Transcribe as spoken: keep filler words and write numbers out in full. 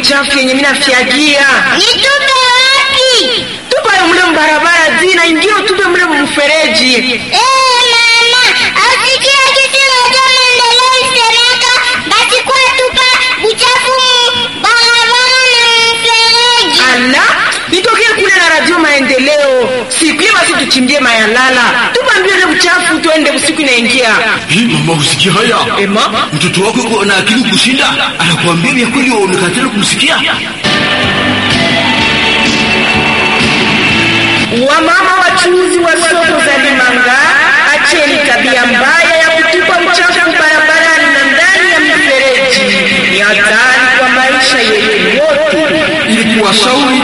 buchafu yenye mimi nafiagia. Nitupe wapi? Tupa mle mbarabara zina ingine tupe mle mfereji. Eh mama, asikia kitu moja maendeleo isemeka basi kwa tupa buchafu barabara na mfereji. Ala, nitokee kule na radio maendeleo. Siku ile basi tuchimbie mayalala. Tupa mbele buchafu tuende usiku inaingia. Hii mama usikia haya? Eh mama, mtoto wako yuko na akili kushinda, anakuambia vya kweli wewe unakatana kumsikia. Wamama wachuuzi wa soko za Limanga, acheni tabia mbaya ya kutupa uchafu barabarani na ndani ya mifereji. Ni hatari kwa maisha yetu yote. Ili kuwashauri